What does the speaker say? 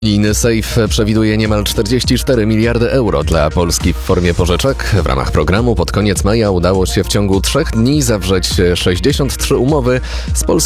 Unijny sejf przewiduje niemal 44 miliardy euro dla Polski w formie pożyczek. W ramach programu pod koniec maja udało się w ciągu 3 dni zawrzeć 63 umowy z polskimi